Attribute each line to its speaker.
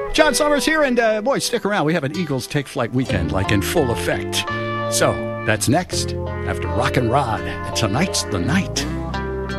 Speaker 1: John Summers here, and boy, stick around. We have an Eagles Take Flight weekend, like in full effect. So, that's next after Rock and Rod. And tonight's the night.